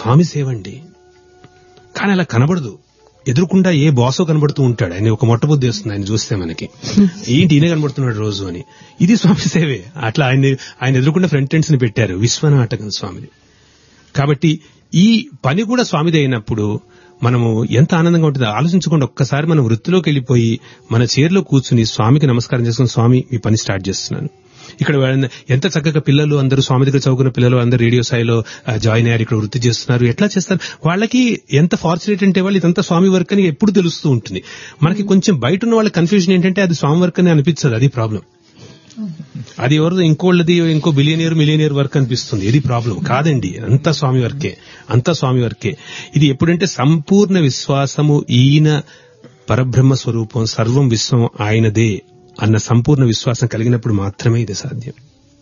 స్వామి సేవ అండి. కానీ అలా కనబడదు. ఎదురుకుండా ఏ బాసో కనబడుతూ ఉంటాడు. ఆయన ఒక మొట్టబుద్ధి వస్తుంది ఆయన చూస్తే మనకి, ఏంటి ఈయన కనబడుతున్నాడు రోజు అని. ఇది స్వామి సేవే. అట్లా ఆయన ఎదురుకుండా ఫ్రంట్ ఎండ్స్ ని పెట్టారు, విశ్వనాటకం స్వామిది. కాబట్టి ఈ పని కూడా స్వామిది అయినప్పుడు మనము ఎంత ఆనందంగా ఉంటుందో ఆలోచించకుండా ఒక్కసారి మనం వృత్తిలోకి వెళ్ళిపోయి మన చైర్లో కూర్చుని స్వామికి నమస్కారం చేసుకుని, స్వామి మీ పని స్టార్ట్ చేస్తున్నాను. ఇక్కడ ఎంత చక్కగా పిల్లలు అందరూ స్వామి దగ్గర చదువుకున్న పిల్లలు అందరూ రేడియో స్థాయిలో జాయిన్ అయ్యారు, ఇక్కడ వృత్తి చేస్తున్నారు. ఎట్లా చేస్తారు? వాళ్ళకి ఎంత ఫార్చునేట్ అంటే వాళ్ళు ఇదంతా స్వామి వర్క్ అని ఎప్పుడు తెలుస్తూ ఉంటుంది. మనకి కొంచెం బయట ఉన్న వాళ్ళ కన్ఫ్యూజన్ ఏంటంటే అది స్వామి వర్క్ అని అనిపించదు. అది ప్రాబ్లం. అది ఎవరిదో ఇంకోళ్ళది, ఇంకో మిలియనియర్ వర్క్ అనిపిస్తుంది. ఇది ప్రాబ్లం కాదండి. అంతా స్వామి వర్కే, అంతా స్వామి వర్కే. ఇది ఎప్పుడంటే సంపూర్ణ విశ్వాసము, ఈయన పరబ్రహ్మ స్వరూపం, సర్వం విశ్వం ఆయనదే అన్న సంపూర్ణ విశ్వాసం కలిగినప్పుడు మాత్రమే ఇది సాధ్యం.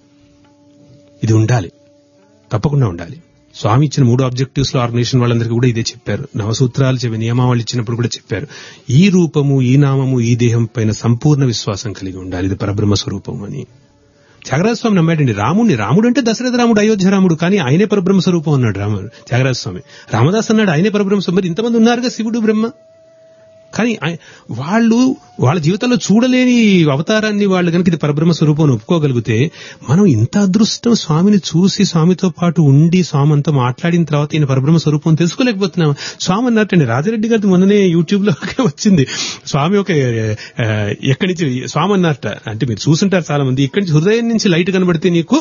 ఇది ఉండాలి, తప్పకుండా ఉండాలి. స్వామి ఇచ్చిన 3 ఆబ్జెక్టివ్స్ లో ఆర్గనైజేషన్ వాళ్ళందరికీ కూడా ఇదే చెప్పారు. నవసూత్రాలు నియమావళి ఇచ్చినప్పుడు కూడా చెప్పారు, ఈ రూపము, ఈ నామము, ఈ దేహం పైన సంపూర్ణ విశ్వాసం కలిగి ఉండాలి. ఇది పరబ్రహ్మ స్వరూపం అని త్యాగరాజస్వామి నమ్మాడండి. రాముడు అంటే దశరథ రాముడు, అయోధ్య రాముడు, కానీ ఆయనే పరబ్రహ్మ స్వరూపం అన్నాడు త్యాగరాజస్వామి. రామదాస్ అన్నాడు ఆయనే పరబ్రహ్మ స్వరూపం. మరి ఇంతమంది ఉన్నారుగా శివుడు, బ్రహ్మ. కానీ వాళ్ళ జీవితంలో చూడలేని అవతారాన్ని వాళ్ళు కనుక ఇది పరబ్రహ్మ స్వరూపం ఒప్పుకోగలిగితే, మనం ఇంత అదృష్టం స్వామిని చూసి స్వామితో పాటు ఉండి స్వామితో మాట్లాడిన తర్వాత ఈయన పరబ్రహ్మ స్వరూపం తెలుసుకోలేకపోతున్నాం. స్వామి అన్నట్టండి, రాజారెడ్డి గారి మొన్ననే యూట్యూబ్ లో వచ్చింది. స్వామి ఎక్కడి నుంచి స్వామి అన్నట్ట, అంటే మీరు చూసుంటారు చాలా మంది, ఇక్కడి నుంచి హృదయం నుంచి లైట్ కనబడితే నీకు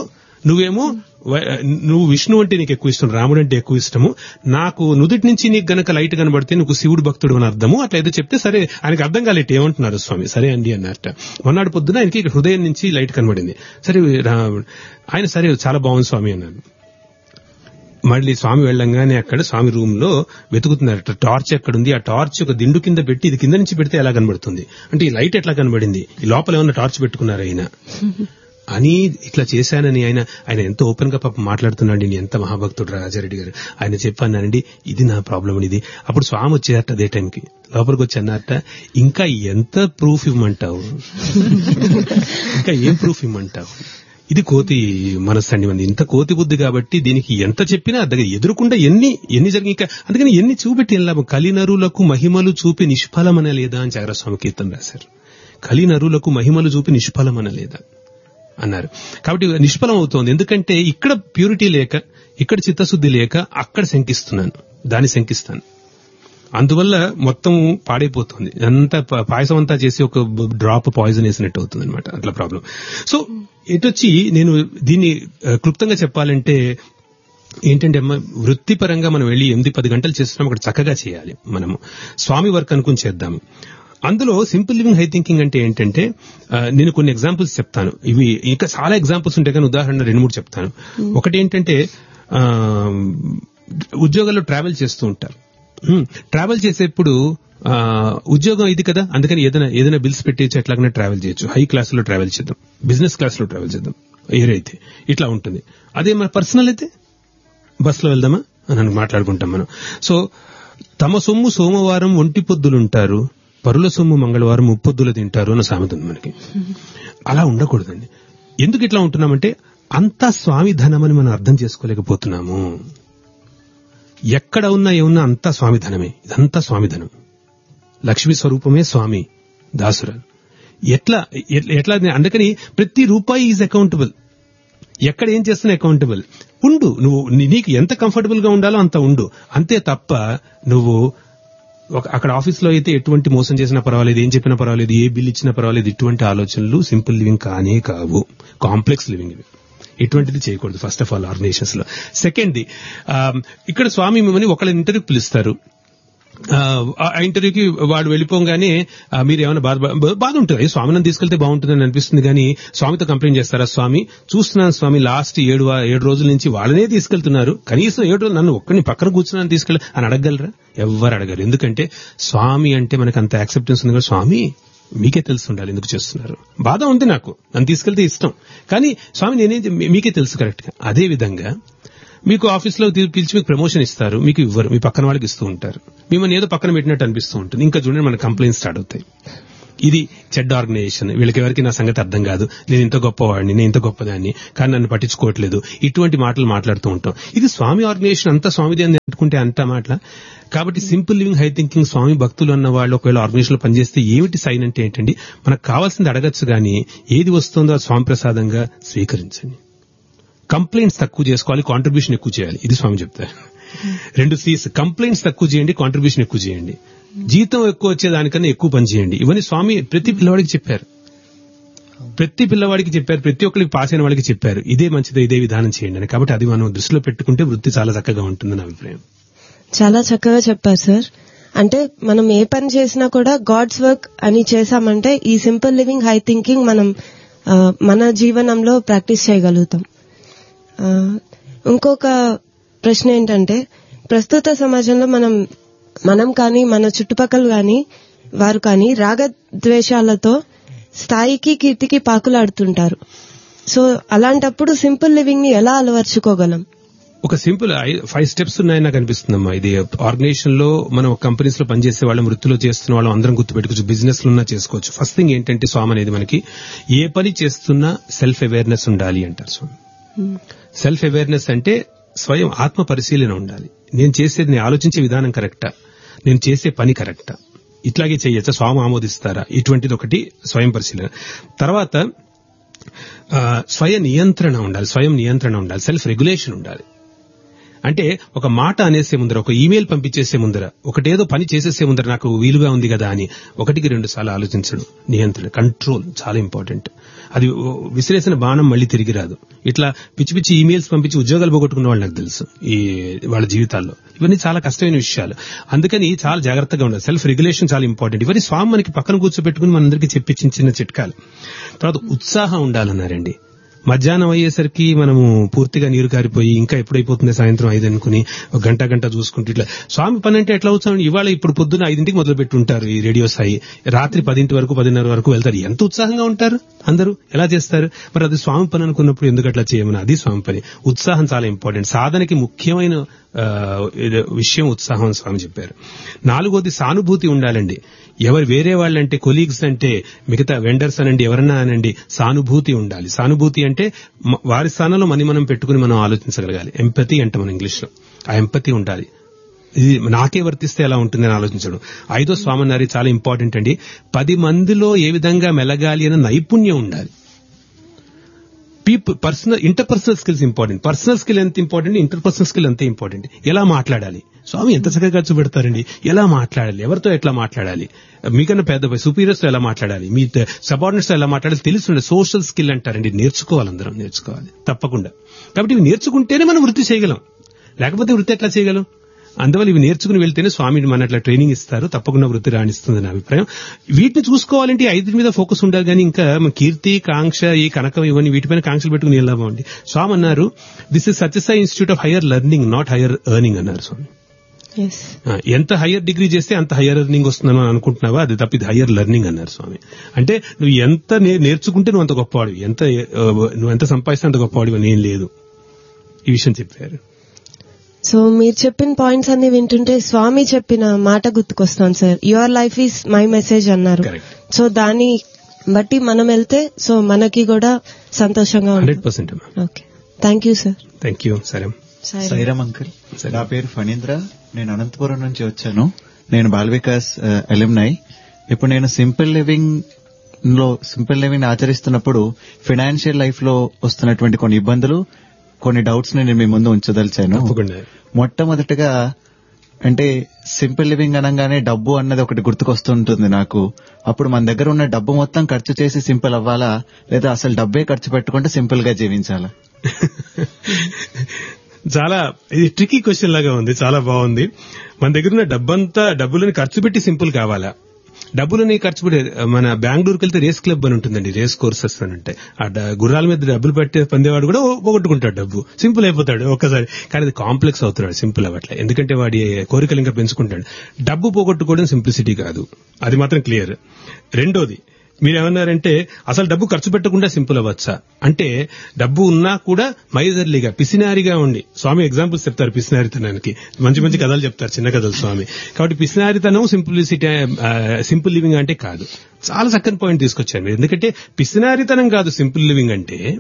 నువ్వు విష్ణు అంటే నీకు ఎక్కువ ఇష్టం, రాముడు అంటే ఎక్కువ ఇష్టము, నాకు నుదుటి నుంచి నీకు గనక లైట్ కనబడితే నువ్వు శివుడు భక్తుడు అని అర్థము. అట్లా ఏదో చెప్తే సరే, ఆయనకు అర్థం కాలేట ఏమంటున్నారు స్వామి. సరే అండి అన్నట్ట. మొన్నటి పొద్దున ఆయనకి హృదయం నుంచి లైట్ కనబడింది. సరే ఆయన సరే చాలా బాగుంది స్వామి అన్నాను. మళ్ళీ స్వామి వెళ్ళంగానే అక్కడ స్వామి రూమ్ లో వెతుకుతున్నారట, టార్చ్ ఎక్కడుంది, ఆ టార్చ్ ఒక దిండు కింద పెట్టి ఇది కింద నుంచి పెడితే ఎలా కనబడుతుంది అంటే, ఈ లైట్ ఎట్లా కనబడింది, ఈ లోపల ఏమన్నా టార్చ్ పెట్టుకున్నారు ఆయన అని ఇట్లా చేశానని ఆయన ఎంతో ఓపెన్ గా పాపం మాట్లాడుతున్నాడు. నేను ఎంత మహాభక్తుడు రాజారెడ్డి గారు. ఆయన చెప్పానండి, ఇది నా ప్రాబ్లం ఇది. అప్పుడు స్వామి వచ్చేదట అదే టైంకి, లోపలికి వచ్చి అన్నారట, ఇంకా ఎంత ప్రూఫ్ ఇవ్వమంటావు, ఇంకా ఏం ప్రూఫ్ ఇవ్వమంటావు. ఇది కోతి మనస్సు అండి మంది, ఇంత కోతి బుద్ధి కాబట్టి దీనికి ఎంత చెప్పినా దగ్గర ఎదురుకుండా ఎన్ని జరిగి, ఇంకా అందుకని ఎన్ని చూపెట్టి వెళ్ళాము. కలినరులకు మహిమలు చూపి నిష్ఫలమనలేదా అని త్యాగరాజస్వామి కీర్తన రాశారు. కలినరులకు మహిమలు చూపి నిష్ఫలమనలేదా అన్నారు. కాబట్టి నిష్ఫలం అవుతోంది. ఎందుకంటే ఇక్కడ ప్యూరిటీ లేక, ఇక్కడ చిత్తశుద్ధి లేక అక్కడ దాన్ని శంకిస్తాను. అందువల్ల మొత్తం పాడైపోతుంది. అంతా పాయసం అంతా చేసి ఒక డ్రాప్ పాయిజన్ వేసినట్టు అవుతుంది అనమాట. అట్లా ప్రాబ్లం. సో ఇటొచ్చి నేను దీన్ని క్లుప్తంగా చెప్పాలంటే ఏంటంటే, వృత్తిపరంగా మనం వెళ్ళి 8-10 గంటలు చేస్తున్నాం, అక్కడ చక్కగా చేయాలి. మనము స్వామి వర్క్ అనుకుని చేద్దాము. అందులో సింపుల్ లివింగ్ హై థింకింగ్ అంటే ఏంటంటే, నేను కొన్ని ఎగ్జాంపుల్స్ చెప్తాను. ఇవి ఇంకా చాలా ఎగ్జాంపుల్స్ ఉంటాయి కానీ ఉదాహరణ 2-3 చెప్తాను. ఒకటి ఏంటంటే, ఉద్యోగాల్లో ట్రావెల్ చేస్తూ ఉంటారు. ట్రావెల్ చేసేప్పుడు ఉద్యోగం ఇది కదా, అందుకని ఏదైనా బిల్స్ పెట్టేసి ఎట్లాగైనా ట్రావెల్ చేయొచ్చు. హై క్లాస్ లో ట్రావెల్ చేద్దాం, బిజినెస్ క్లాస్ లో ట్రావెల్ చేద్దాం, ఎయిర్ అయితే ఇట్లా ఉంటుంది. అదే మన పర్సనల్ అయితే బస్ లో వెళ్దామా అని మాట్లాడుకుంటాం మనం. సో తమ సొమ్ము సోమవారం ఒంటి పొద్దులుంటారు, పరుల సొమ్ము మంగళవారం ముప్పొద్దులు తింటారు అన్న సామెత ఉంది మనకి. అలా ఉండకూడదండి. ఎందుకు ఇట్లా ఉంటున్నామంటే, అంతా స్వామి ధనమని మనం అర్థం చేసుకోలేకపోతున్నాము. ఎక్కడ ఉన్నా ఏమున్నా అంతా స్వామి ధనమే. ఇదంతా స్వామి ధనం. లక్ష్మీ స్వరూపమే స్వామి దాసురాలు. ఎట్లా అందుకని ప్రతి రూపాయి ఈజ్ అకౌంటబుల్. ఎక్కడ ఏం చేస్తున్నా అకౌంటబుల్ ఉండు. నువ్వు నీకు ఎంత కంఫర్టబుల్ గా ఉండాలో అంత ఉండు, అంతే తప్ప నువ్వు అక్కడ ఆఫీస్లో అయితే ఎటువంటి మోసం చేసినా పర్వాలేదు, ఏం చెప్పినా పర్వాలేదు, ఏ బిల్ ఇచ్చినా పర్వాలేదు, ఇటువంటి ఆలోచనలు సింపుల్ లివింగ్ కానే కావు, కాంప్లెక్స్ లివింగ్ ఇవి. ఇటువంటిది చేయకూడదు ఫస్ట్ ఆఫ్ ఆల్ ఆర్గనైజేషన్స్ లో. సెకండ్ది, ఇక్కడ స్వామి మిమ్మల్ని ఒకళ్ళ ఇంటర్వ్యూకి పిలుస్తారు. ఆ ఇంటర్వ్యూకి వాడు వెళ్ళిపోగానే మీరు ఏమైనా బాధ ఉంటుంది, స్వామిని తీసుకెళ్తే బాగుంటుందని అనిపిస్తుంది, కానీ స్వామితో కంప్లైంట్ చేస్తారా, స్వామి చూస్తున్నాను స్వామి లాస్ట్ 7 రోజుల నుంచి వాళ్ళనే తీసుకెళ్తున్నారు, కనీసం 7 రోజులు నన్ను ఒక్కడిని పక్కన కూర్చున్నాను తీసుకెళ్ళి అని అడగగలరా? ఎవ్వరు అడగరు. ఎందుకంటే స్వామి అంటే మనకు అంత యాక్సెప్టెన్స్ ఉంది కదా, స్వామి మీకే తెలుసు ఉండాలి ఎందుకు చేస్తున్నారు. బాధ ఉంది నాకు, నన్ను తీసుకెళ్తే ఇష్టం, కానీ స్వామి మీకే తెలుసు కరెక్ట్ గా. అదే విధంగా మీకు ఆఫీస్లో పిలిచి మీకు ప్రమోషన్ ఇస్తారు, మీకు ఇవ్వరు, మీ పక్కన వాళ్ళకి ఇస్తూ ఉంటారు, మిమ్మల్ని ఏదో పక్కన పెట్టినట్టు అనిపిస్తూ ఉంటుంది. ఇంకా చూడండి మన కంప్లైంట్స్ స్టార్ట్ అవుతాయి. ఇది చెడ్డ ఆర్గనైజేషన్, వీళ్ళకి ఎవరికి నా సంగతి అర్థం కాదు, నేను ఇంత గొప్పవాడిని, నేను ఇంత గొప్పదాన్ని, కానీ నన్ను పట్టించుకోవట్లేదు, ఇటువంటి మాటలు మాట్లాడుతూ ఉంటాం. ఇది స్వామి ఆర్గనైజేషన్ అంతా స్వామిది అని పెట్టుకుంటే అంత మాటల. కాబట్టి సింపుల్ లివింగ్ హై థింకింగ్ స్వామి భక్తులు అన్న వాళ్ళు ఒకవేళ ఆర్గనైజేషన్ లో పనిచేస్తే ఏమిటి సైన్ అంటే ఏంటండి, మనకు కావాల్సింది అడగచ్చు కానీ ఏది వస్తుందో అది స్వామి ప్రసాదంగా స్వీకరించండి. కంప్లైంట్స్ తక్కువ చేసుకోవాలి, కాంట్రిబ్యూషన్ ఎక్కువ చేయాలి. ఇది స్వామి చెప్తారు. 2 C's, కంప్లైంట్స్ తక్కువ చేయండి, కాంట్రిబ్యూషన్ ఎక్కువ చేయండి. జీతం ఎక్కువ వచ్చేదానికన్నా ఎక్కువ పని చేయండి. ఇవన్నీ స్వామి ప్రతి పిల్లవాడికి చెప్పారు. ప్రతి ఒక్కరికి పాస్ అయిన వాళ్ళకి చెప్పారు, ఇదే మంచిదే, ఇదే విధానం చేయండి అని. కాబట్టి అది మనం దృష్టిలో పెట్టుకుంటే వృత్తి చాలా చక్కగా ఉంటుందని అభిప్రాయం. చాలా చక్కగా చెప్పారు సార్. అంటే మనం ఏ పని చేసినా కూడా గాడ్స్ వర్క్ అని చేశామంటే ఈ సింపుల్ లివింగ్ హై థింకింగ్ మనం మన జీవనంలో ప్రాక్టీస్ చేయగలుగుతాం. ఇంకొక ప్రశ్న ఏంటంటే, ప్రస్తుత సమాజంలో మనం కానీ మన చుట్టుపక్కల కానీ వారు కానీ రాగద్వేషాలతో స్థాయికి కీర్తికి పాకులాడుతుంటారు. సో అలాంటప్పుడు సింపుల్ లివింగ్ ని ఎలా అలవర్చుకోగలం? ఒక సింపుల్ 5 స్టెప్స్ ఉన్నాయని నాకు అనిపిస్తుందమ్మా. ఇది ఆర్గనైజేషన్ లో మనం కంపెనీస్ లో పనిచేసే వాళ్ళం, వృత్తిలో చేస్తున్న వాళ్ళం అందరం గుర్తుపెట్టుకోవచ్చు, బిజినెస్ లో ఉన్నా చేసుకోవచ్చు. ఫస్ట్ థింగ్ ఏంటంటే స్వామి అనేది మనకి ఏ పని చేస్తున్నా సెల్ఫ్ అవేర్నెస్ ఉండాలి అంటారు స్వామి. సెల్ఫ్ అవేర్నెస్ అంటే స్వయం ఆత్మ పరిశీలన ఉండాలి. నేను చేసేది, నేను ఆలోచించే విధానం కరెక్టా, నేను చేసే పని కరెక్టా, ఇట్లాగే చేయొచ్చా, స్వామి ఆమోదిస్తారా, ఇటువంటిది ఒకటి స్వయం పరిశీలన. తర్వాత స్వయం నియంత్రణ ఉండాలి, సెల్ఫ్ రెగ్యులేషన్ ఉండాలి. అంటే ఒక మాట అనేసే ముందర, ఒక ఈమెయిల్ పంపించేసే ముందర, ఒకటేదో పని చేసేసే ముందర నాకు వీలుగా ఉంది కదా అని 1-2 సార్లు ఆలోచించడం. నియంత్రణ, కంట్రోల్ చాలా ఇంపార్టెంట్. అది విసిరేసిన బాణం మళ్ళీ తిరిగి రాదు. ఇట్లా పిచ్చి పిచ్చి ఈమెయిల్స్ పంపించి ఉద్యోగాలు పోగొట్టుకున్న వాళ్ళు నాకు తెలుసు ఈ వాళ్ళ జీవితాల్లో. ఇవన్నీ చాలా కష్టమైన విషయాలు. అందుకని చాలా జాగ్రత్తగా ఉండాలి. సెల్ఫ్ రెగ్యులేషన్ చాలా ఇంపార్టెంట్. ఇవన్నీ స్వామి మనకి పక్కన కూర్చోబెట్టుకుని మనందరికీ చెప్పి చిన్న చిట్కాలు. తర్వాత ఉత్సాహం ఉండాలన్నారండి. మధ్యాహ్నం అయ్యేసరికి మనము పూర్తిగా నీరు కారిపోయి ఇంకా ఎప్పుడైపోతుంది సాయంత్రం 5 అనుకుని ఒక గంట చూసుకుంటూ ఇట్లా స్వామి పని అంటే ఎట్లా అవుతాం. ఇవాళ ఇప్పుడు పొద్దున్న 5ంటికి మొదలు పెట్టి ఉంటారు ఈ రేడియో సాయి, రాత్రి 10 వరకు 10:30 వరకు వెళ్తారు. ఎంత ఉత్సాహంగా ఉంటారు అందరూ, ఎలా చేస్తారు? మరి అది స్వామి పని అనుకున్నప్పుడు ఎందుకు అట్లా చేయమని, అది స్వామి పని. ఉత్సాహం చాలా ఇంపార్టెంట్. సాధనకి ముఖ్యమైన విషయం ఉత్సాహం అని స్వామి చెప్పారు. 4వది సానుభూతి ఉండాలండి. ఎవరు వేరే వాళ్ళంటే, కొలీగ్స్ అంటే, మిగతా వెండర్స్ అనండి, ఎవరన్నా అనండి, సానుభూతి ఉండాలి. సానుభూతి అంటే వారి స్థానంలో మనం పెట్టుకుని మనం ఆలోచించగలగాలి. ఎంపతి అంటే మన ఇంగ్లీష్ లో ఆ ఎంపతి ఉండాలి. ఇది నాకే వర్తిస్తే ఎలా ఉంటుందని ఆలోచించడం. 5వ స్వామన్నారి చాలా ఇంపార్టెంట్ అండి. 10 మందిలో ఏ విధంగా మెలగాలి అనే నైపుణ్యం ఉండాలి. Interpersonal skills important. Personal skill ఎంత ఇంపార్టెంట్, ఇంటర్పర్సనల్ స్కిల్ అంతే ఇంపార్టెంట్. ఎలా మాట్లాడాలి, స్వామి ఎంత చక్కగా చూపెడతారండి. ఎలా మాట్లాడాలి, ఎవరితో ఎట్లా మాట్లాడాలి, మీకన్నా పెద్ద సుపీరియర్స్ తో ఎలా మాట్లాడాలి, మీ సబార్డినేట్స్ తో ఎలా మాట్లాడాలి తెలుసుండే. సోషల్ స్కిల్ అంటారండి. నేర్చుకోవాలి, అందరం నేర్చుకోవాలి తప్పకుండా. కాబట్టి ఇవి నేర్చుకుంటేనే మనం వృత్తి చేయగలం, లేకపోతే వృత్తి ఎట్లా చేయగలం? అందువల్ల ఇవి నేర్చుకుని వెళ్తేనే స్వామి మన అట్లా ట్రైనింగ్ ఇస్తారు, తప్పకుండా వృత్తి రాణిస్తుంది నా అభిప్రాయం. వీటిని చూసుకోవాలంటే 5 మీద ఫోకస్ ఉండాలి. కానీ ఇంకా కీర్తి, కాంక్ష, ఈ కనకం, ఇవన్నీ వీటిపైన కాంక్షలు పెట్టుకుని వెళ్ళామండి. స్వామి అన్నారు, this is Sathya Sai institute of higher learning, not hire earning అన్నారు స్వామి. ఎంత హయ్యర్ డిగ్రీ చేస్తే అంత హయ్యర్ ఎర్నింగ్ వస్తుందని అనుకుంటున్నావా, అది తప్పిది హయ్యర్ లెర్నింగ్ అన్నారు స్వామి. అంటే నువ్వు ఎంత నేర్చుకుంటే నువ్వు అంత గొప్పవాడివి, నువ్వు ఎంత సంపాదిస్తే అంత గొప్పవాడివి అని ఏం లేదు. ఈ విషయం చెప్పారు. సో మీరు చెప్పిన పాయింట్స్ అన్ని వింటుంటే స్వామి చెప్పిన మాట గుర్తుకొస్తాను sir. Your life is my message అన్నారు. సో దాన్ని బట్టి మనం వెళ్తే సో మనకి కూడా సంతోషంగా ఉంటుంది. 100%. Okay, thank you sir. Thank you. సరే సాయిరామ్ అంకుల్. నా పేరు ఫణీంద్ర, నేను అనంతపురం నుంచి వచ్చాను. నేను బాల్ వికాస్ ఎలిమ్నై. ఇప్పుడు నేను సింపుల్ లివింగ్ ఆచరిస్తున్నప్పుడు ఫైనాన్షియల్ లైఫ్ లో వస్తున్నటువంటి కొన్ని ఇబ్బందులు, కొన్ని డౌట్స్ నేను మీ ముందు ఉంచదలిచాను. మొట్టమొదటిగా అంటే సింపుల్ లివింగ్ అనగానే డబ్బు అన్నది ఒకటి గుర్తుకొస్తుంటుంది నాకు. అప్పుడు మన దగ్గర ఉన్న డబ్బు మొత్తం ఖర్చు చేసి సింపుల్ అవ్వాలా, లేదా అసలు డబ్బే ఖర్చు పెట్టుకుంటే సింపుల్ గా జీవించాలా? చాలా ఇది ట్రికీ క్వశ్చన్ లాగా ఉంది, చాలా బాగుంది. మన దగ్గర ఉన్న డబ్బులని ఖర్చు పెట్టి సింపుల్ కావాలా? డబ్బులని ఖర్చు పెట్టి మన బెంగళూరుకి వెళ్తే రేస్ క్లబ్ అని ఉంటుందండి, రేస్ కోర్సెస్ అని ఉంటాయి. ఆ గుర్రాల మీద డబ్బులు పెట్టే పొందేవాడు కూడా పోగొట్టుకుంటాడు, డబ్బు సింపుల్ అయిపోతాడు ఒక్కసారి. కానీ అది కాంప్లెక్స్ అవుతున్నాడు, సింపుల్ అవ్వట్లే. ఎందుకంటే వాడి కోరికలు ఇంకా పెంచుకుంటాడు. డబ్బు పోగొట్టుకోవడం సింప్లిసిటీ కాదు, అది మాత్రం క్లియర్. రెండోది, మీరేమన్నారంటే అసలు డబ్బు ఖర్చు పెట్టకుండా సింపుల్ అవ్వచ్చా అంటే, డబ్బు ఉన్నా కూడా మైజర్లీగా, పిసినారిగా ఉండి, స్వామి ఎగ్జాంపుల్స్ చెప్తారు పిసినారితనానికి, మంచి మంచి కథలు చెప్తారు, చిన్న కథలు స్వామి. కాబట్టి పిసినారితనం సింపుల్ లివింగ్ అంటే కాదు. చాలా చక్కని పాయింట్ తీసుకొచ్చారు మీరు. ఎందుకంటే పిసినారితనం కాదు సింపుల్ లివింగ్ అంటే,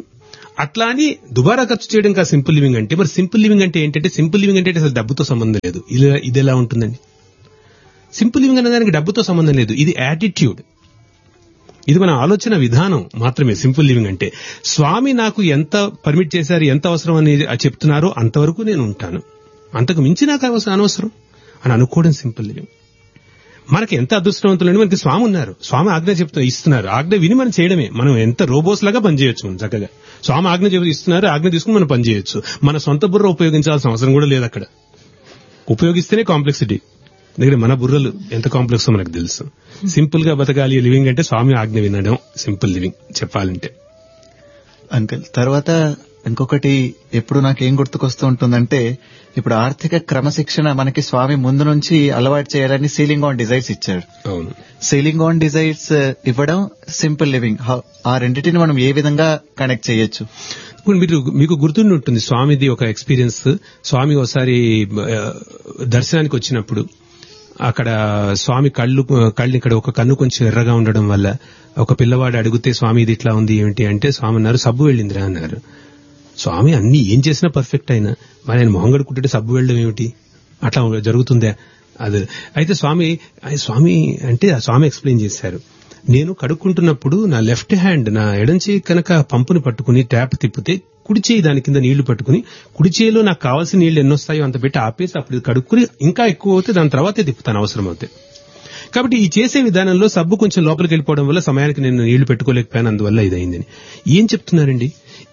అట్లా అని దుబారా ఖర్చు చేయడం కాదు సింపుల్ లివింగ్ అంటే. మరి సింపుల్ లివింగ్ అంటే ఏంటంటే, సింపుల్ లివింగ్ అంటే అసలు డబ్బుతో సంబంధం లేదు. ఇది ఎలా ఉంటుందండి? సింపుల్ లివింగ్ అనే దానికి డబ్బుతో సంబంధం లేదు. ఇది యాటిట్యూడ్, ఇది మన ఆలోచన విధానం మాత్రమే సింపుల్ లివింగ్ అంటే. స్వామి నాకు ఎంత పర్మిట్ చేశారు, ఎంత అవసరం అనేది చెప్తున్నారో అంతవరకు నేను ఉంటాను, అంతకు మించి నాకు అనవసరం అని అనుకోవడం సింపుల్ లివింగ్. మనకి ఎంత అదృష్టవంతులండి, మనకి స్వామి ఉన్నారు, స్వామి ఆజ్ఞ ఇస్తున్నారు, ఆజ్ఞ విని మనం చేయడమే. మనం ఎంత రోబోస్ లాగా పనిచేయొచ్చు మనం చక్కగా. స్వామి ఆజ్ఞ ఇస్తున్నారు, ఆజ్ఞ తీసుకుని మనం పనిచేయొచ్చు. మన సొంత బుర్ర ఉపయోగించాల్సిన అవసరం కూడా లేదు అక్కడ. ఉపయోగిస్తేనే కాంప్లెక్సిటీ. దగ్గర మన బుర్రలు ఎంత కాంప్లెక్స్ మనకు తెలుసు. సింపుల్ గా బతకాలి లివింగ్ అంటే స్వామి ఆజ్ఞ వినడం సింపుల్ లివింగ్ చెప్పాలంటే. అంకుల్, తర్వాత ఇంకొకటి ఎప్పుడు నాకేం గుర్తుకొస్తూ ఉంటుందంటే, ఇప్పుడు ఆర్థిక క్రమశిక్షణ మనకి స్వామి ముందు నుంచి అలవాటు చేయాలని సీలింగ్ ఆన్ డిజైర్స్ ఇచ్చాడు. అవును, సీలింగ్ ఆన్ డిజైర్స్ ఇవ్వడం, సింపుల్ లివింగ్, ఆ రెండింటిని మనం ఏ విధంగా కనెక్ట్ చేయొచ్చు? ఇప్పుడు మీకు గుర్తుండి ఉంటుంది స్వామిది ఒక ఎక్స్పీరియన్స్. స్వామి ఒకసారి దర్శనానికి వచ్చినప్పుడు అక్కడ స్వామి కళ్ళు ఇక్కడ ఒక కన్ను కొంచెం ఎర్రగా ఉండడం వల్ల ఒక పిల్లవాడు అడిగితే, స్వామి ఇది ఇట్లా ఉంది ఏమిటి అంటే, స్వామి అన్నారు సబ్బు వెళ్ళిందిరా అన్నారు. స్వామి అన్ని ఏం చేసినా పర్ఫెక్ట్ అయినా మరి ఆయన మొహం కడుక్కుంటే సబ్బు వెళ్ళడం ఏమిటి, అట్లా జరుగుతుందా అది? అయితే స్వామి అంటే స్వామి ఎక్స్ప్లెయిన్ చేశారు, నేను కడుక్కుంటున్నప్పుడు నా లెఫ్ట్ హ్యాండ్, నా ఎడం చేయి కనుక పంపుని పట్టుకుని ట్యాప్ తిప్పితే కుడి చేయి దాని కింద నీళ్లు పట్టుకుని, కుడి చేయిలో నాకు కావాల్సిన నీళ్లు ఎన్నొస్తాయో అంత పెట్టి ఆపేసి అప్పుడు కడుక్కుని ఇంకా ఎక్కువ అవుతే దాని తర్వాతే తిప్పుతాను అవసరం అవుతే. కాబట్టి ఈ చేసే విధానంలో సబ్బు కొంచెం లోపలికి వెళ్ళిపోవడం వల్ల సమయానికి నేను నీళ్లు పెట్టుకోలేకపోయాను, అందువల్ల ఇదైందని. ఏం చెప్తున్నారండి?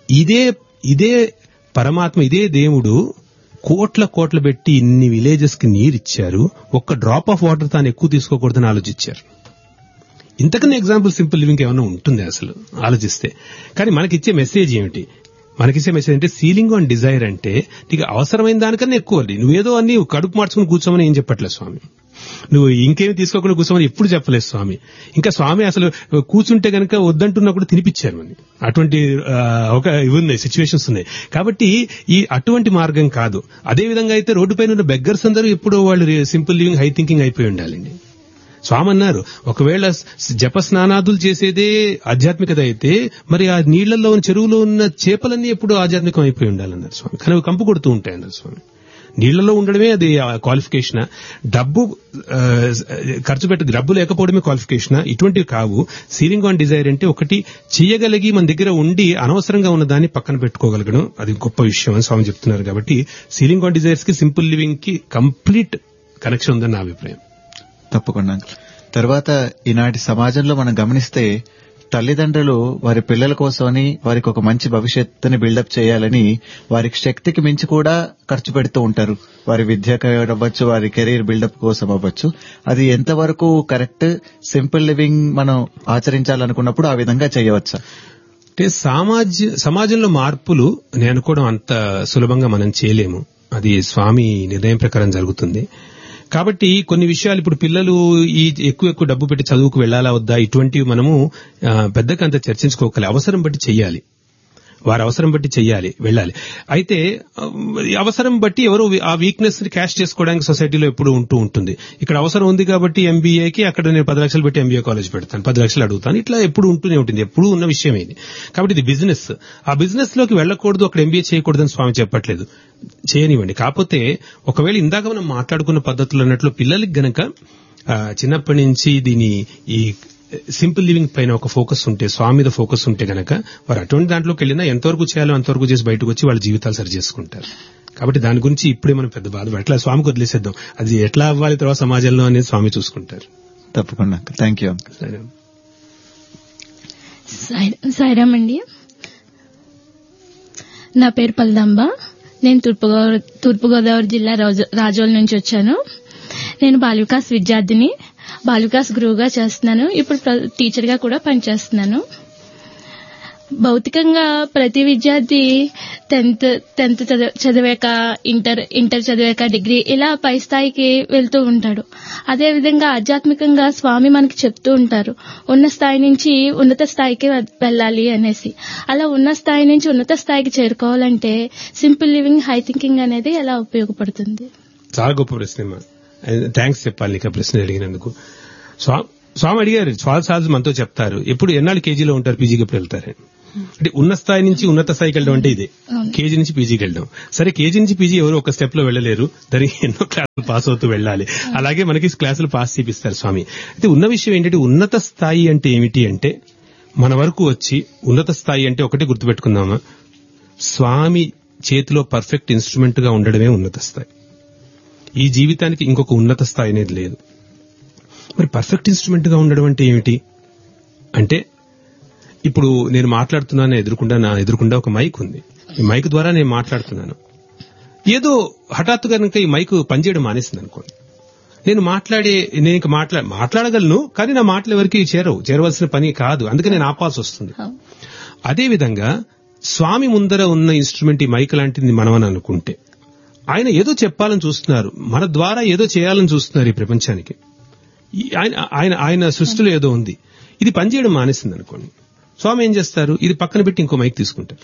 ఇదే పరమాత్మ, ఇదే దేవుడు కోట్ల పెట్టి ఇన్ని విలేజెస్ కి నీరిచ్చారు, ఒక్క డ్రాప్ ఆఫ్ వాటర్ తాను ఎక్కువ తీసుకోకూడదని ఆలోచించారు. ఇంతకన్నా ఎగ్జాంపుల్ సింపుల్ లివింగ్ ఏమైనా ఉంటుంది అసలు ఆలోచిస్తే? కానీ మనకిచ్చే మెసేజ్ ఏమిటి? మనకిచ్చే మెసేజ్ అంటే సీలింగ్ ఆన్ డిజైర్ అంటే నీకు అవసరమైన దానికన్నా ఎక్కువ. నువ్వేదో అన్ని కడుపు మార్చుకుని కూర్చోమని ఏం చెప్పట్లేదు స్వామి, నువ్వు ఇంకేమి తీసుకోకుండా కూర్చోమని ఎప్పుడు చెప్పలేదు స్వామి. ఇంకా స్వామి అసలు కూర్చుంటే గనక వద్దంటున్నా కూడా తినిపించారు అని. అటువంటి ఇవి ఉన్నాయి, సిచ్యువేషన్స్ ఉన్నాయి. కాబట్టి ఈ అటువంటి మార్గం కాదు. అదే విధంగా అయితే రోడ్డు పైన ఉన్న బెగ్గర్స్ అందరూ ఎప్పుడో వాళ్ళు సింపుల్ లివింగ్, హై థింకింగ్ అయిపోయి ఉండాలండి. స్వామి అన్నారు, ఒకవేళ జప స్నానాదులు చేసేదే ఆధ్యాత్మికత అయితే మరి ఆ నీళ్లలో చెరువులో ఉన్న చేపలన్నీ ఎప్పుడు ఆధ్యాత్మికం అయిపోయి ఉండాలన్నారు స్వామి. కానీ అవి కంపు కొడుతూ ఉంటాయన్నారు స్వామి. నీళ్లలో ఉండడమే అది క్వాలిఫికేషన్? డబ్బు ఖర్చు పెట్టి డబ్బు లేకపోవడమే క్వాలిఫికేషన్? ఇటువంటివి కావు. సీలింగ్ ఆన్ డిజైర్ అంటే ఒకటి చేయగలిగి మన దగ్గర ఉండి అనవసరంగా ఉన్న దాన్ని పక్కన పెట్టుకోగలగడం, అది గొప్ప విషయం అని స్వామి చెప్తున్నారు. కాబట్టి సీలింగ్ ఆన్ డిజైర్స్ కి సింపుల్ లివింగ్ కి కంప్లీట్ కనెక్షన్ ఉందని నా అభిప్రాయం. తప్పకుండా. తర్వాత ఈనాటి సమాజంలో మనం గమనిస్తే తల్లిదండ్రులు వారి పిల్లల కోసమని, వారికి ఒక మంచి భవిష్యత్తుని బిల్డప్ చేయాలని వారికి శక్తికి మించి కూడా ఖర్చు పెడుతూ ఉంటారు. వారి విద్యకు అవ్వచ్చు, వారి కెరీర్ బిల్డప్ కోసం అవ్వచ్చు. అది ఎంతవరకు కరెక్ట్? సింపుల్ లివింగ్ మనం ఆచరించాలనుకున్నప్పుడు ఆ విధంగా చేయవచ్చా? అంటే సమాజంలో మార్పులు నేను అనుకోవడం అంత సులభంగా మనం చేయలేము. అది స్వామి నిర్ణయం ప్రకారం జరుగుతుంది. కాబట్టి కొన్ని విషయాలు ఇప్పుడు పిల్లలు ఈ ఎక్కువ డబ్బు పెట్టి చదువుకు వెళ్లాలా వద్దా, ఇటువంటివి మనము పెద్దగా అంత చర్చించుకోగలి. అవసరం బట్టి చెయ్యాలి, వారి అవసరం బట్టి చెయ్యాలి, వెళ్ళాలి. అయితే అవసరం బట్టి ఎవరు ఆ వీక్నెస్ ని క్యాష్ చేసుకోవడానికి సొసైటీలో ఎప్పుడు ఉంటూ ఉంటుంది. ఇక్కడ అవసరం ఉంది కాబట్టి ఎంబీఏకి అక్కడ నేను 10 లక్షలు పెట్టి ఎంబీఏ కాలేజ్ పెడతాను, 10 లక్షలు అడుగుతాను, ఇట్లా ఎప్పుడు ఉంటూనే ఉంటుంది, ఎప్పుడు ఉన్న విషయం ఇది. కాబట్టి ఇది బిజినెస్. ఆ బిజినెస్ లోకి వెళ్ళకూడదు, అక్కడ ఎంబీఏ చేయకూడదని స్వామి చెప్పట్లేదు, చేయనివ్వండి. కాకపోతే ఒకవేళ ఇందాక మనం మాట్లాడుకున్న పద్ధతులు అన్నట్లు పిల్లలకి గనక చిన్నప్పటి నుంచి ఈ సింపుల్ లివింగ్ పైన ఒక ఫోకస్ ఉంటే, స్వామి మీద ఫోకస్ ఉంటే గనక వారు అటువంటి దాంట్లోకి వెళ్ళినా ఎంతవరకు చేయాలో అంతవరకు చేసి బయటకు వచ్చి వాళ్ళ జీవితాలు సరి చేసుకుంటారు. కాబట్టి దాని గురించి ఇప్పుడే మనం పెద్ద బాధపడ, ఎట్లా స్వామికి వదిలేసేద్దాం, అది ఎట్లా అవ్వాలి తర్వాత సమాజంలో అనేది స్వామి చూసుకుంటారు. తప్పకుండా. Thank you. సాయిరామ్ అండి, నా పేరు పల్దంబ. నేను తూర్పుగోదావరి జిల్లా రాజోల్ నుంచి వచ్చాను. నేను బాల వికాస్ విద్యార్థిని, బాల వికాస్ గురువుగా చేస్తున్నాను. ఇప్పుడు టీచర్గా కూడా పనిచేస్తున్నాను. భౌతికంగా ప్రతి విద్యార్థి 10th చదివాక ఇంటర్ చదివాక డిగ్రీ ఇలా పై స్థాయికి వెళ్తూ ఉంటాడు. అదేవిధంగా ఆధ్యాత్మికంగా స్వామి మనకి చెప్తూ ఉంటారు, ఉన్న స్థాయి నుంచి ఉన్నత స్థాయికి వెళ్ళాలి అనేసి. అలా ఉన్న స్థాయి నుంచి ఉన్నత స్థాయికి చేరుకోవాలంటే సింపుల్ లివింగ్, హై థింకింగ్ అనేది ఎలా ఉపయోగపడుతుంది? చాలా గొప్ప ప్రశ్న. థ్యాంక్స్ చెప్పాలి నీకు ప్రశ్న అడిగినందుకు. స్వామి అడిగారు, చాలా సార్లు మనతో చెప్తారు, ఎప్పుడు ఎన్నాళ్ళు కేజీలో ఉంటారు, పీజీకి ఎప్పుడు వెళ్తారు. అంటే ఉన్న స్థాయి నుంచి ఉన్నత స్థాయికి వెళ్ళడం అంటే ఇదే. కేజీ నుంచి పీజీకి వెళ్ళడం. సరే, కేజీ నుంచి పీజీ ఎవరు ఒక స్టెప్ లో వెళ్ళలేరు, దానికి ఎన్నో క్లాసులు పాస్ అవుతూ వెళ్ళాలి. అలాగే మనకి క్లాసులు పాస్ చేపిస్తారు స్వామి. అయితే ఉన్న విషయం ఏంటంటే, ఉన్నత స్థాయి అంటే ఏమిటి అంటే, మన వరకు వచ్చి ఉన్నత స్థాయి అంటే ఒకటి గుర్తుపెట్టుకుందామా, స్వామి చేతిలో పర్ఫెక్ట్ ఇన్స్ట్రుమెంట్ గా ఉండడమే ఉన్నత స్థాయి. ఈ జీవితానికి ఇంకొక ఉన్నత స్థాయి అనేది లేదు. మరి పర్ఫెక్ట్ ఇన్స్ట్రుమెంట్ గా ఉండడం అంటే ఏమిటి అంటే, ఇప్పుడు నేను మాట్లాడుతున్నాను, నా ఎదురుకుండా ఒక మైక్ ఉంది. ఈ మైక్ ద్వారా నేను మాట్లాడుతున్నాను. ఏదో హఠాత్తుగా కనుక ఈ మైక్ పనిచేయడం మానేసింది అనుకోండి, నేను మాట్లాడగలను, కానీ నా మాటలు ఎవరికి చేరవలసిన పని కాదు, అందుకే నేను ఆపాల్సి వస్తుంది. అదేవిధంగా స్వామి ముందర ఉన్న ఇన్స్ట్రుమెంట్ ఈ మైక్ లాంటిది మనమని అనుకుంటే, ఆయన ఏదో చెప్పాలని చూస్తున్నారు, మన ద్వారా ఏదో చేయాలని చూస్తున్నారు ఈ ప్రపంచానికి. ఆయన సృష్టిలో ఏదో ఉంది, ఇది పనిచేయడం మానేసింది అనుకోండి, స్వామి ఏం చేస్తారు, ఇది పక్కన పెట్టి ఇంకో మైక్ తీసుకుంటారు.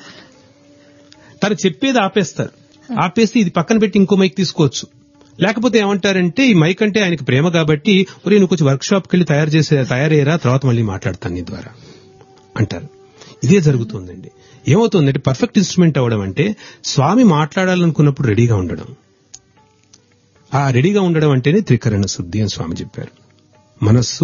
తను చెప్పేది ఆపేస్తే ఇది పక్కన పెట్టి ఇంకో మైక్ తీసుకోవచ్చు. లేకపోతే ఏమంటారంటే, ఈ మైక్ అంటే ఆయనకి ప్రేమ కాబట్టి, ఒరే నువ్వు కొంచెం వర్క్ షాప్కి వెళ్ళి తయారయ్యారా, తర్వాత మళ్ళీ మాట్లాడతాను నీ ద్వారా అంటారు. ఇదే జరుగుతుందండి. ఏమవుతుందంటే, పర్ఫెక్ట్ ఇన్స్ట్రుమెంట్ అవ్వడం అంటే స్వామి మాట్లాడాలనుకున్నప్పుడు రెడీగా ఉండడం. ఆ రెడీగా ఉండడం అంటేనే త్రికరణ శుద్ధి అని స్వామి చెప్పారు. మనస్సు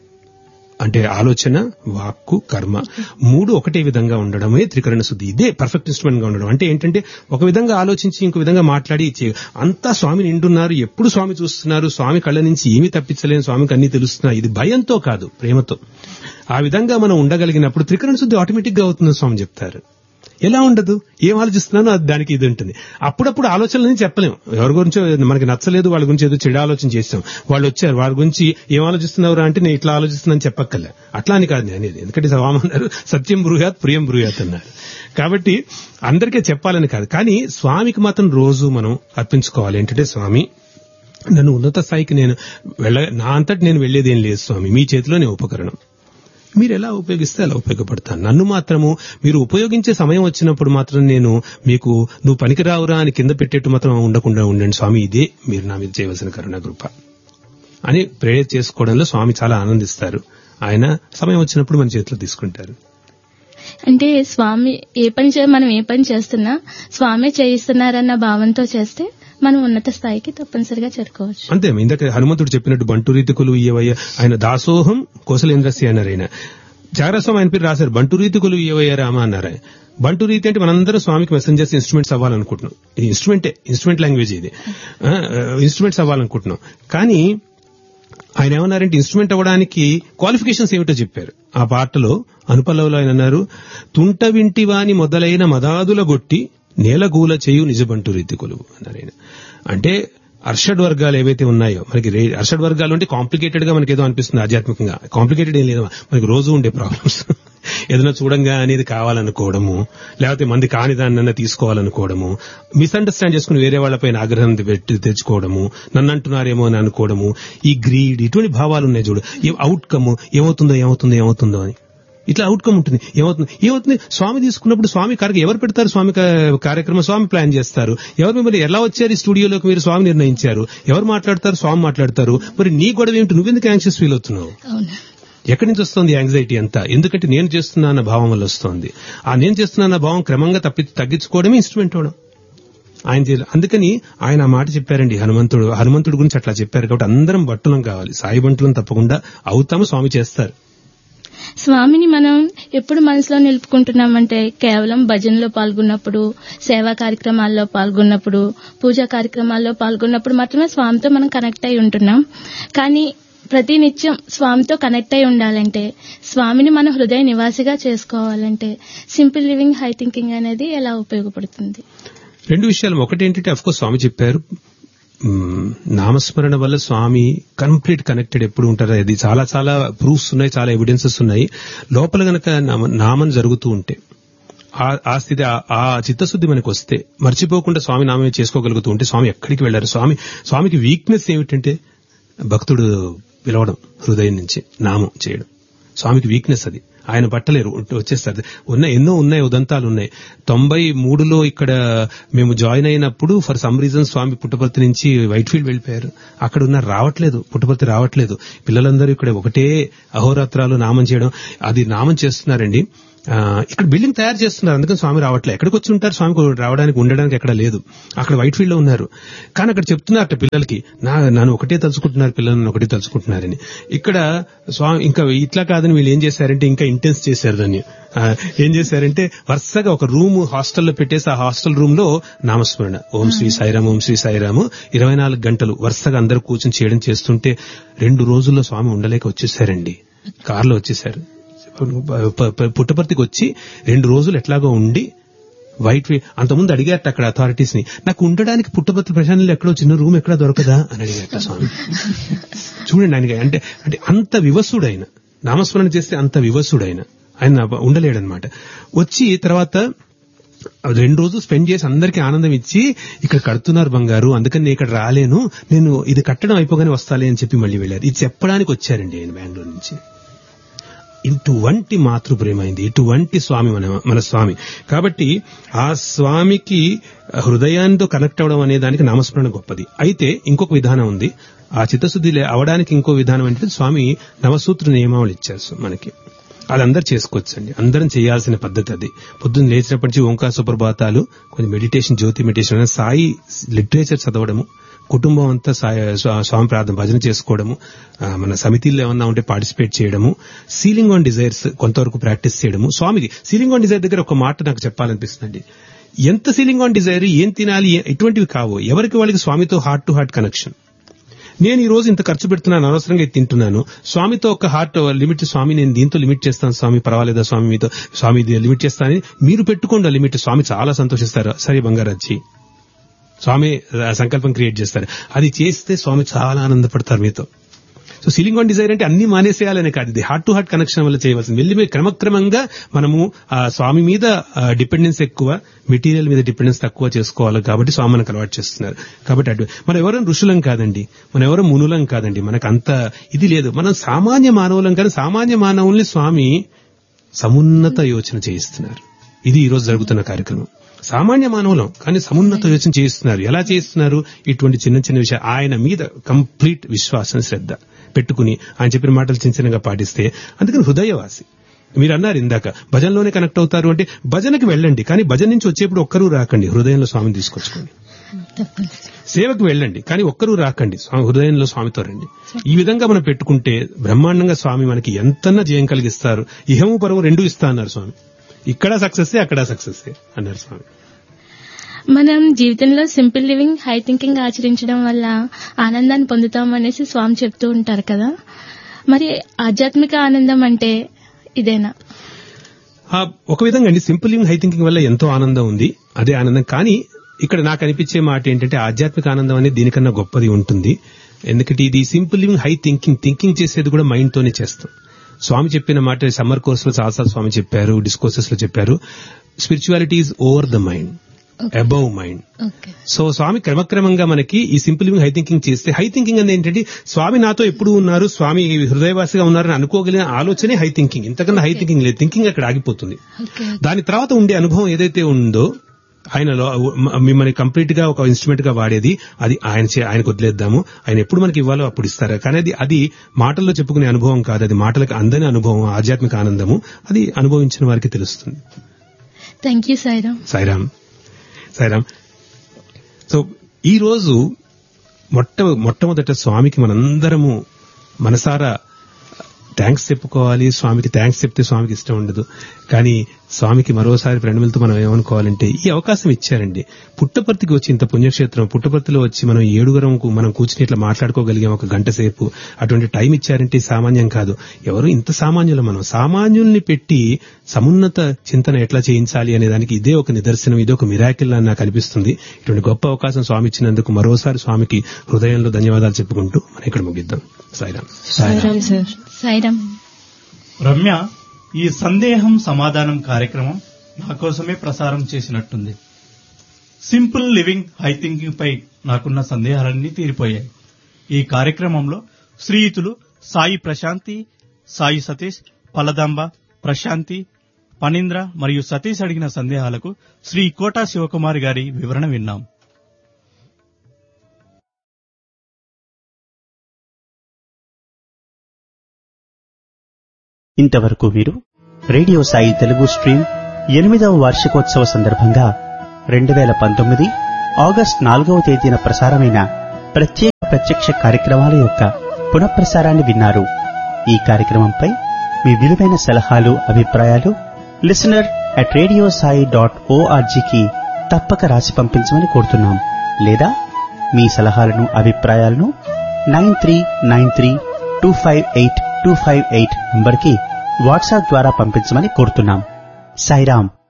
అంటే ఆలోచన, వాక్కు, కర్మ మూడు ఒకటే విధంగా ఉండడమే త్రికరణ శుద్ధి. ఇదే పర్ఫెక్ట్ ఇన్స్ట్రుమెంట్ గా ఉండడం అంటే ఏంటంటే, ఒక విధంగా ఆలోచించి ఇంకో విధంగా మాట్లాడి అంతా స్వామి నిండున్నారు, ఎప్పుడు స్వామి చూస్తున్నారు, స్వామి కళ్ళ నుంచి ఏమీ తప్పించలేని, స్వామికి అన్ని తెలుస్తున్నాయి. ఇది భయంతో కాదు, ప్రేమతో. ఆ విధంగా మనం ఉండగలిగినప్పుడు త్రికరణ శుద్ధి ఆటోమేటిక్ గా అవుతుందని స్వామి చెప్తారు. ఎలా ఉండదు, ఏం ఆలోచిస్తున్నానో అది దానికి ఇది ఉంటుంది. అప్పుడప్పుడు ఆలోచనలని చెప్పలేం, ఎవరి గురించో మనకి నచ్చలేదు, వాళ్ళ గురించి ఏదో చెడు ఆలోచన చేస్తాం, వాళ్ళు వచ్చారు, వాళ్ళ గురించి ఏం ఆలోచిస్తున్నారు అంటే నేను ఇట్లా ఆలోచిస్తున్నాను చెప్పక్కర్లే. అట్లా అని కాదు అనేది, ఎందుకంటే స్వామన్నారు సత్యం బ్రూయాత్ ప్రియం బ్రూయాత్ అన్నారు. కాబట్టి అందరికీ చెప్పాలని కాదు, కానీ స్వామికి మాత్రం రోజు మనం అర్పించుకోవాలి. ఏంటంటే, స్వామి నన్ను ఉన్నత స్థాయికి నా అంతటి నేను వెళ్లేది ఏం లేదు స్వామి, మీ చేతిలోనే ఉపకరణం, మీరు ఎలా ఉపయోగిస్తే అలా ఉపయోగపడతాను. నన్ను మాత్రము మీరు ఉపయోగించే సమయం వచ్చినప్పుడు మాత్రం నేను మీకు నువ్వు పనికిరావురా అని కింద పెట్టేట్టు మాత్రం ఉండకుండా ఉండండి స్వామి, ఇదే మీరు నా మీద చేయవలసిన కరుణ కృప అని ప్రేయర్ చేసుకోవడంలో స్వామి చాలా ఆనందిస్తారు. ఆయన సమయం వచ్చినప్పుడు మన చేతిలో తీసుకుంటారు. అంటే స్వామి మనం ఏ పని చేస్తున్నా స్వామి చేయిస్తున్నారన్న భావంతో చేస్తే మనం ఉన్నత స్థాయికి తప్పనిసరిగా చేరుకోవచ్చు. అంతే, ఇందాక హనుమంతుడు చెప్పినట్టు బంటు రీతికులు ఇయ్యవయ్య, ఆయన దాసోహం కోసలేంద్రస్య అన్నారు. ఆయన త్యాగరాజస్వామి ఆయన పేరు రాశారు, బంటు రీతికులు ఇయ్యవయ్య రామ అన్నారు. బంటు రీతి అంటే మనందరం స్వామికి మెసెంజర్స్, ఇన్స్ట్రుమెంట్స్ అవ్వాలనుకుంటున్నాం. ఇది ఇన్స్ట్రుమెంట్ లాంగ్వేజ్, ఇది ఇన్స్ట్రుమెంట్స్ అవ్వాలనుకుంటున్నాం. కానీ ఆయన ఏమన్నారంటే, ఇన్స్ట్రుమెంట్ అవ్వడానికి క్వాలిఫికేషన్స్ ఏమిటో చెప్పారు. ఆ పాటలో అనుపల్లవులో ఆయన అన్నారు, తుంట వింటివాని మొదలైన మదాదుల గొట్టి నేలగూల చేయు నిజబంటు రీతికులు అన్నారు ఆయన. అంటే అర్షడ్ వర్గాలు ఏవైతే ఉన్నాయో, మనకి అర్షడ్ వర్గాలు అంటే కాంప్లికేటెడ్ గా మనకి ఏదో అనిపిస్తుంది ఆధ్యాత్మికంగా. కాంప్లికేటెడ్ ఏం లేదు, మనకి రోజు ఉండే ప్రాబ్లమ్స్. ఏదైనా చూడంగా అనేది కావాలనుకోవడము, లేకపోతే మంది కాని దాన్ని తీసుకోవాలనుకోవడము, మిస్అండర్స్టాండ్ చేసుకుని వేరే వాళ్ళపైన ఆగ్రహం తెచ్చుకోవడము, నన్ను అంటున్నారేమో అని అనుకోవడము, ఈ గ్రీడ్, ఇటువంటి భావాలు ఉన్నాయి చూడు. అవుట్కమ్ ఏమవుతుందో అని, ఇట్లా అవుట్కమ్ ఉంటుంది. ఏమవుతుంది స్వామి తీసుకున్నప్పుడు స్వామి ఎవరు పెడతారు, స్వామి కార్యక్రమం స్వామి ప్లాన్ చేస్తారు. ఎవరు మిమ్మల్ని ఎలా వచ్చారు ఈ స్టూడియోలోకి, మీరు స్వామి నిర్ణయించారు. ఎవరు మాట్లాడతారు, స్వామి మాట్లాడతారు. మరి నీ గొడవ ఏమిటి, నువ్వెందుకు యాంగ్షియస్ ఫీల్ అవుతున్నావు? ఎక్కడి నుంచి వస్తుంది యాంగ్జైటీ అంతా? ఎందుకంటే నేను చేస్తున్నా అన్న భావం వల్ల వస్తుంది. ఆ నేను చేస్తున్నా అన్న భావం క్రమంగా తగ్గించుకోవడమే ఇన్స్ట్రుమెంట్ అవడం. ఆయన చేయాలి. అందుకని ఆయన ఆ మాట చెప్పారండి. హనుమంతుడు గురించి అట్లా చెప్పారు. కాబట్టి అందరం భట్టులం కావాలి, సాయి బంటులం తప్పకుండా అవుతాము, స్వామి చేస్తారు. స్వామిని మనం ఎప్పుడు మనసులో నిలుపుకుంటున్నామంటే, కేవలం భజనలో పాల్గొన్నప్పుడు, సేవా కార్యక్రమాల్లో పాల్గొన్నప్పుడు, పూజా కార్యక్రమాల్లో పాల్గొన్నప్పుడు మాత్రమే స్వామితో మనం కనెక్ట్ అయి ఉంటున్నాం. కానీ ప్రతి నిత్యం స్వామితో కనెక్ట్ అయి ఉండాలంటే, స్వామిని మన హృదయ నివాసిగా చేసుకోవాలంటే సింపుల్ లివింగ్, హై థింకింగ్ అనేది ఎలా ఉపయోగపడుతుంది? రెండు విషయాలు. ఒకటి ఏంటంటే, అఫ్ కోర్స్ స్వామి చెప్పారు, నామస్మరణ వల్ల స్వామి కంప్లీట్ కనెక్టెడ్ ఎప్పుడు ఉంటారు. అది చాలా చాలా ప్రూఫ్స్ ఉన్నాయి, చాలా ఎవిడెన్సెస్ ఉన్నాయి. లోపల గనక నామం జరుగుతూ ఉంటే, ఆ స్థితి, ఆ చిత్తశుద్ధి మనకు వస్తే, మర్చిపోకుండా స్వామి నామమే చేసుకోగలుగుతూ ఉంటే స్వామి ఎక్కడికి వెళ్లారు. స్వామికి వీక్నెస్ ఏమిటంటే, భక్తుడు పిలవడం, హృదయం నుంచి నామం చేయడం. స్వామికి వీక్నెస్ అది. ఆయన పట్టలేరు, వచ్చేస్తారు. ఎన్నో ఉన్నాయి, ఉదంతాలు ఉన్నాయి. 93లో ఇక్కడ మేము జాయిన్ అయినప్పుడు ఫర్ సమ్ రీజన్ స్వామి పుట్టపర్తి నుంచి వైట్ఫీల్డ్ వెళ్ళిపోయారు. అక్కడ ఉన్న పుట్టపర్తి రావట్లేదు. పిల్లలందరూ ఇక్కడ ఒకటే అహోరాత్రాలు నామం చేయడం, అది నామం చేస్తున్నారండి. ఇక్కడ బిల్డింగ్ తయారు చేస్తున్నారు, అందుకని స్వామి రావట్లే. ఎక్కడికి వచ్చి ఉంటారు? స్వామి రావడానికి ఉండడానికి ఎక్కడ లేదు, అక్కడ వైట్ ఫీల్డ్ లో ఉన్నారు. కానీ అక్కడ చెప్తున్నారు పిల్లలకి, నన్ను ఒకటే తలుచుకుంటున్నారు, పిల్లలు నన్ను ఒకటే తలుచుకుంటున్నారని. ఇక్కడ స్వామి ఇంకా ఇట్లా కాదని వీళ్ళు ఏం చేశారంటే ఇంకా ఇంటెన్స్ చేశారు దాన్ని. ఏం చేశారంటే వరుసగా ఒక రూమ్ హాస్టల్లో పెట్టేసి ఆ హాస్టల్ రూమ్ లో నామస్మరణ, ఓం శ్రీ సాయిరామ్, ఓం శ్రీ సాయిరాము 24 గంటలు వరుసగా అందరూ కూర్చొని చేయడం చేస్తుంటే 2 రోజుల్లో స్వామి ఉండలేక వచ్చేసారండి. కారులో వచ్చేసారు. పుట్టపర్తికి వచ్చి 2 రోజులు ఎట్లాగో ఉండి వైట్ అంతకుముందు అడిగారట అక్కడ అథారిటీస్ ని, నాకు ఉండడానికి పుట్టపర్తి ప్రశాంతంలో ఎక్కడో చిన్న రూమ్ ఎక్కడా దొరకదా అని అడిగారట స్వామి. చూడండి ఆయన అంటే అంత వివసుడైన, నామస్మరణ చేస్తే అంత వివసుడైన ఆయన ఉండలేడనమాట. వచ్చి తర్వాత 2 రోజులు స్పెండ్ చేసి అందరికీ ఆనందం ఇచ్చి, ఇక్కడ కడుతున్నారు బంగారు, అందుకని నేను ఇక్కడ రాలేను, నేను ఇది కట్టడం అయిపోగానే వస్తాలే అని చెప్పి మళ్ళీ వెళ్ళారు. ఇది చెప్పడానికి వచ్చారండి ఆయన బెంగళూరు నుంచి. ఇటువంటి మాతృప్రేమైంది, ఇటువంటి స్వామి మన స్వామి. కాబట్టి ఆ స్వామికి హృదయాన్ని కనెక్ట్ అవడం అనే దానికి నామస్మరణ గొప్పది. అయితే ఇంకొక విధానం ఉంది. ఆ చిత్తశుద్ధి అవడానికి ఇంకో విధానం అంటే స్వామి నవసూత్ర నియమావళి ఇచ్చారు మనకి. అది అందరు చేసుకోవచ్చండి, అందరం చేయాల్సిన పద్ధతి అది. పొద్దున్న లేచినప్పటి నుంచి ఓంకార సుప్రభాతాలు, కొంచెం మెడిటేషన్, జ్యోతి మెడిటేషన్, సాయి లిటరేచర్ చదవడము, కుటుంబం అంతా స్వామి ప్రార్థన భజన చేసుకోవడము, మన సమితిల్లో ఏమన్నా ఉంటే పార్టిసిపేట్ చేయడము, సీలింగ్ ఆన్ డిజైర్స్ కొంతవరకు ప్రాక్టీస్ చేయడము. స్వామికి సీలింగ్ ఆన్ డిజైర్ దగ్గర ఒక మాట నాకు చెప్పాలనిపిస్తుందండి. ఎంత సీలింగ్ ఆన్ డిజైర్, ఏం తినాలి, ఇటువంటివి కావు, ఎవరికి వాళ్ళకి స్వామితో హార్ట్ టు హార్ట్ కనెక్షన్. నేను ఈ రోజు ఇంత ఖర్చు పెడుతున్నాను, అనవసరంగా తింటున్నాను, స్వామితో ఒక హార్ట్ లిమిట్, స్వామి నేను దీంతో లిమిట్ చేస్తాను స్వామి, పర్వాలేదా స్వామి, మీతో స్వామి లిమిట్ చేస్తానని మీరు పెట్టుకోండి లిమిట్. స్వామి చాలా సంతోషిస్తారు. సరే బంగారచ్చి, స్వామి సంకల్పం క్రియేట్ చేస్తారు. అది చేస్తే స్వామి చాలా ఆనందపడతారు మీతో. సో సీలింగ్ ఆన్ డిజైర్ అంటే అన్ని మానేసేయాలనే కాదు, ఇది హార్ట్ టు హార్ట్ కనెక్షన్ వల్ల చేయవలసింది. వెళ్ళి క్రమక్రమంగా మనము ఆ స్వామి మీద డిపెండెన్స్ ఎక్కువ, మెటీరియల్ మీద డిపెండెన్స్ తక్కువ చేసుకోవాలి. కాబట్టి స్వామి మనకు అలవాటు చేస్తున్నారు. కాబట్టి మనం ఎవరం ఋషులం కాదండి, మనం ఎవరం మునులం కాదండి, మనకు అంత ఇది లేదు. మనం సామాన్య మానవులం, కానీ సామాన్య మానవుల్ని స్వామి సమున్నత యోచన చేయిస్తున్నారు. ఇది ఈ రోజు జరుగుతున్న కార్యక్రమం. సామాన్య మానవులం కానీ సమున్నత యోచన చేయిస్తున్నారు. ఎలా చేయిస్తున్నారు? ఇటువంటి చిన్న చిన్న విషయాలు ఆయన మీద కంప్లీట్ విశ్వాసం, శ్రద్ధ పెట్టుకుని ఆయన చెప్పిన మాటలు చిన్న చిన్నగా పాటిస్తే. అందుకని హృదయవాసి. మీరు అన్నారు ఇందాక భజనలోనే కనెక్ట్ అవుతారు అంటే, భజనకి వెళ్ళండి, కానీ భజన నుంచి వచ్చేప్పుడు ఒక్కరూ రాకండి, హృదయంలో స్వామిని తీసుకొచ్చుకోండి. సేవకు వెళ్ళండి, కానీ ఒక్కరూ రాకండి, హృదయంలో స్వామితో రండి. ఈ విధంగా మనం పెట్టుకుంటే బ్రహ్మాండంగా స్వామి మనకి ఎంతన్నా జయం కలిగిస్తారు. ఇహము పరము 2 ఇస్తా అన్నారు స్వామి. ఇక్కడ సక్సెస్, అక్కడ సక్సెస్ అన్నారు స్వామి. మనం జీవితంలో సింపుల్ లివింగ్, హై థింకింగ్ ఆచరించడం వల్ల ఆనందాన్ని పొందుతామనేసి స్వామి చెప్తూ ఉంటారు కదా. మరి ఆధ్యాత్మిక ఆనందం అంటే ఇదేనా? ఒక విధంగా అండి, సింపుల్ లివింగ్, హై థింకింగ్ వల్ల ఎంతో ఆనందం ఉంది, అదే ఆనందం. కానీ ఇక్కడ నాకు అనిపించే మాట ఏంటంటే ఆధ్యాత్మిక ఆనందం అనేది దీనికన్నా గొప్పది ఉంటుంది. ఎందుకంటే ఇది సింపుల్ లివింగ్, హై థింకింగ్ చేసేది కూడా మైండ్ తోనే చేస్తాం. స్వామి చెప్పిన మాట సమ్మర్ కోర్స్ లో చాలాసార్లు స్వామి చెప్పారు, డిస్కోర్సెస్ లో చెప్పారు, spirituality is over the mind, above mind. So స్వామి క్రమక్రమంగా మనకి ఈ సింపుల్ లివింగ్, హై థింకింగ్ చేస్తే, హై థింకింగ్ అనేది ఏంటంటే స్వామి నాతో ఎప్పుడు ఉన్నారు, స్వామి హృదయవాసిగా ఉన్నారని అనుకోగలిగిన ఆలోచనే హై థింకింగ్. ఇంతకన్నా హై థింకింగ్ లేదు. థింకింగ్ అక్కడ ఆగిపోతుంది. దాని తర్వాత ఉండే అనుభవం ఏదైతే ఉందో, ఆయనలో మిమ్మల్ని కంప్లీట్ గా ఒక ఇన్స్ట్రుమెంట్ గా వాడేది, అది ఆయనకు వదిలేద్దాము. ఆయన ఎప్పుడు మనకి ఇవ్వాలో అప్పుడు ఇస్తారు. కానీ అది మాటల్లో చెప్పుకునే అనుభవం కాదు, అది మాటలకు అందని అనుభవం, ఆధ్యాత్మిక ఆనందము. అది అనుభవించిన వారికి తెలుస్తుంది. Thank you Sairam. Sairam. Sairam. So ఈ రోజు మొట్టమొదట స్వామికి మనందరము మనసారా థ్యాంక్స్ చెప్పుకోవాలి. స్వామికి థ్యాంక్స్ చెప్తే స్వామికి ఇష్టం ఉండదు. కానీ స్వామికి మరోసారి ప్రణమిలతో మనం ఏమనుకోవాలంటే, ఈ అవకాశం ఇచ్చారండి. పుట్టపర్తికి వచ్చి, ఇంత పుణ్యక్షేత్రం పుట్టపర్తిలో వచ్చి మనం 7 మనం కూర్చుని ఇట్లా మాట్లాడుకోగలిగాం 1 గంట సేపు. అటువంటి టైం ఇచ్చారంటే సామాన్యం కాదు. ఎవరు ఇంత సామాన్యులు, మనం సామాన్యుల్ని పెట్టి సమున్నత చింతన ఎట్లా చేయించాలి అనే దానికి ఇదే ఒక నిదర్శనం, ఇదే ఒక మిరాకిల్ అని నాకు అనిపిస్తుంది. ఇటువంటి గొప్ప అవకాశం స్వామి ఇచ్చినందుకు మరోసారి స్వామికి హృదయంలో ధన్యవాదాలు చెప్పుకుంటూ మనం ఇక్కడ ముగిద్దాం. సాయిరామ్. సాయిరామ్ సార్. సాయిరామ్. రమ్య, ఈ సందేహం సమాధానం కార్యక్రమం నా కోసమే ప్రసారం చేసినట్టుంది. సింపుల్ లివింగ్, హై థింకింగ్ పై నాకున్న సందేహాలన్నీ తీరిపోయాయి. ఈ కార్యక్రమంలో శ్రీయుతులు సాయి ప్రశాంతి, సాయి సతీష్, పలదాంబ, ప్రశాంతి, పనీంద్ర మరియు సతీష్ అడిగిన సందేహాలకు శ్రీ కోటా శివకుమార్ గారి వివరణ విన్నాం. ఇంతవరకు మీరు రేడియో సాయి తెలుగు స్ట్రీమ్ 8వ వార్షికోత్సవ సందర్భంగా 2019 ఆగస్టు 4వ తేదీన ప్రసారమైన ప్రత్యక్ష కార్యక్రమాల యొక్క పునఃప్రసారాన్ని విన్నారు. ఈ కార్యక్రమంపై మీ విలువైన సలహాలు, అభిప్రాయాలు listener@radiosai.org తప్పక రాసి పంపించమని కోరుతున్నాం. లేదా మీ సలహాలను, అభిప్రాయాలను 9393258258 నంబర్కి వాట్సాప్ ద్వారా పంపించమని కోరుతున్నాం. సాయిరాం.